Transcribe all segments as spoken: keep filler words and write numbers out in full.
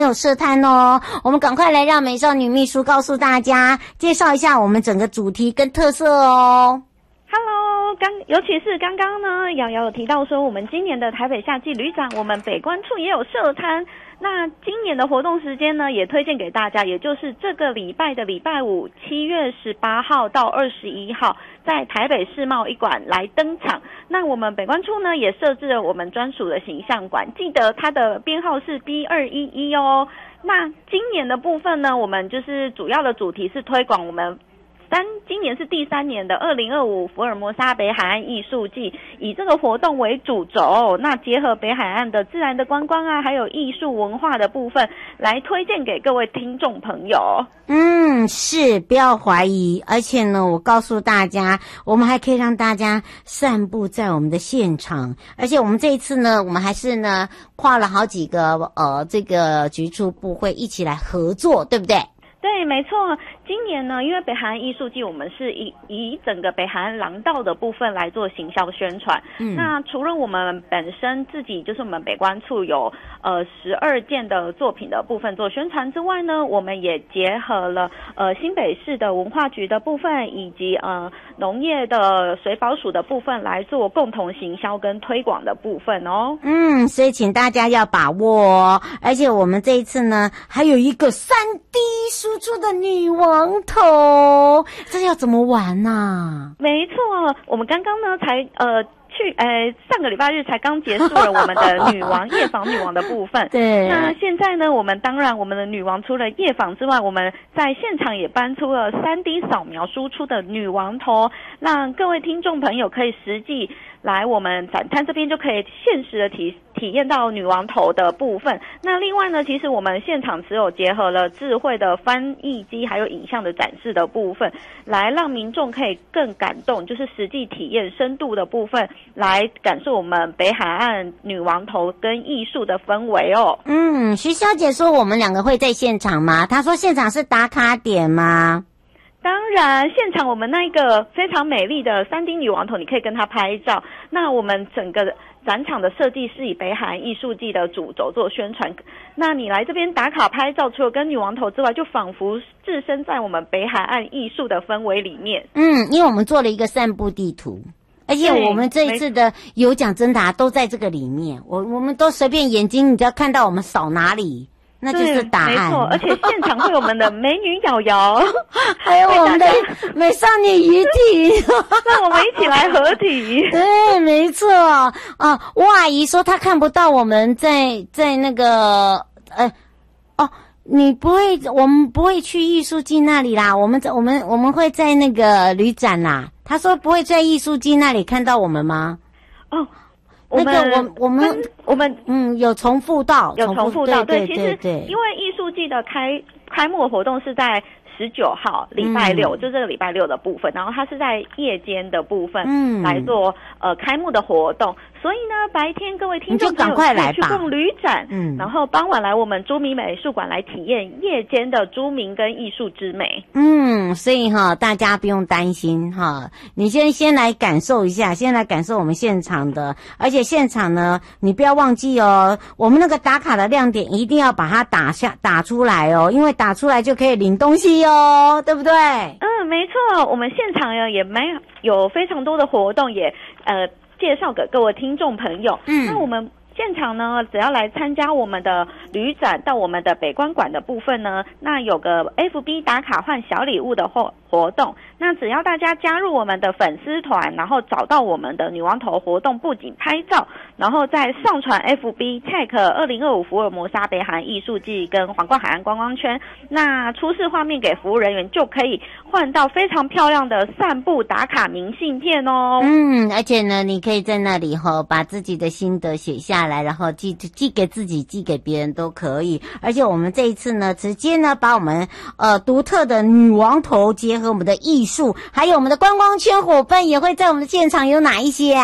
有社摊哦，我们赶快来让美少女秘书告诉大家，介绍一下我们整个主题跟特色哦。 Hello， 刚尤其是刚刚呢，瑶瑶有提到说，我们今年的台北夏季旅展，我们北关处也有社摊。那今年的活动时间呢，也推荐给大家，也就是这个礼拜的礼拜五，七月十八号到二十一号，在台北世贸一馆来登场。那我们北关处呢，也设置了我们专属的形象馆，记得它的编号是 B 二一一 哦。那今年的部分呢，我们就是主要的主题是推广我们三今年是第三年的二零二五福尔摩沙北海岸艺术季，以这个活动为主轴，那结合北海岸的自然的观光啊，还有艺术文化的部分，来推荐给各位听众朋友。 嗯，是，不要怀疑。而且呢，我告诉大家，我们还可以让大家散步在我们的现场。而且我们这一次呢，我们还是呢跨了好几个呃这个局处部会一起来合作，对不对？ 对，没错。今年呢，因为北海岸艺术季，我们是以以整个北海岸廊道的部分来做行销宣传。嗯，那除了我们本身自己，就是我们北关处有呃十二件的作品的部分做宣传之外呢，我们也结合了呃新北市的文化局的部分，以及呃农业的水保署的部分来做共同行销跟推广的部分哦。 嗯，所以请大家要把握哦。而且我们这一次呢，还有一个三 D 输出的女王头，这要怎么玩啊？ 没错，我们刚刚呢才呃去呃上个礼拜日才刚结束了我们的女王夜访女王的部分。 对。 那现在呢，我们当然我们的女王除了夜访之外，我们在现场也搬出了 三 D 扫描输出的女王头，让各位听众朋友可以实际来我们展摊这边就可以现实的体体验到女王头的部分。那另外呢，其实我们现场只有结合了智慧的翻译机还有影像的展示的部分，来让民众可以更感动，就是实际体验深度的部分，来感受我们北海岸女王头跟艺术的氛围哦。 嗯，徐小姐说我们两个会在现场吗？她说现场是打卡点吗？ 当然，现场我们那一个非常美丽的三 D 女王头，你可以跟她拍照。那我们整个展场的设计是以北海岸艺术季的主轴做宣传。那你来这边打卡拍照，除了跟女王头之外，就仿佛置身在我们北海岸艺术的氛围里面。 嗯，因为我们做了一个散步地图。而且我们这一次的有奖征答都在这个里面，我我们都随便眼睛，你只要看到我们扫哪里，那就是答案。 没错，而且现场会有我们的美女瑶瑶， 还有我们的美少女于婷， 让我们一起来合体。 对，没错啊。吴阿姨说她看不到我们在在那个呃哦。你不会，我们不会去艺术季那里啦，我们在我们我们会在那个旅展啦。他说不会在艺术季那里看到我们吗？ 哦， 那个我我们我们嗯有重复到， 有重复到， 对对，其实因为艺术季的开开幕活动是在十九号礼拜六，嗯、就这个礼拜六的部分，然后它是在夜间的部分，嗯，来做呃开幕的活动。所以呢，白天各位听众朋友可以去逛旅展，嗯，然后傍晚来我们朱明美术馆来体验夜间的朱明跟艺术之美。 嗯，所以哈，大家不用担心哈，你先先来感受一下，先来感受我们现场的，而且现场呢，你不要忘记哦，我们那个打卡的亮点一定要把它打下打出来哦，因为打出来就可以领东西哦，对不对？ 嗯，没错，我们现场呢也没有非常多的活动，也呃。介绍给各位听众朋友。嗯，那我们现场呢，只要来参加我们的旅展到我们的北关馆的部分呢，那有个 F B 打卡换小礼物的活活动。那只要大家加入我们的粉丝团，然后找到我们的女王头活动布景拍照，然后再上传 F B tag 二零二五福尔摩沙北海岸艺术季跟皇冠海岸观光圈，那出示画面给服务人员，就可以换到非常漂亮的散步打卡明信片哦。 嗯，而且呢，你可以在那里吼把自己的心得写下来，然后寄寄给自己，寄给别人都可以。而且我们这一次呢，直接呢把我们呃独特的女王头结合我们的艺术，还有我们的观光圈伙伴也会在我们的现场，有哪一些啊？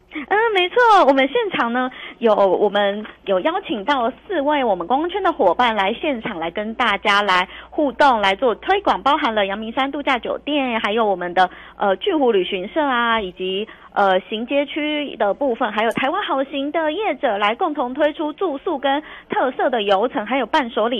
嗯，没错，我们现场呢有我们有邀请到四位我们观光圈的伙伴来现场来跟大家来互动，来做推广，包含了阳明山度假酒店，还有我们的呃巨湖旅行社啊，以及呃行街区的部分，还有台湾好行的业者来共同推出住宿跟特色的游程，还有伴手礼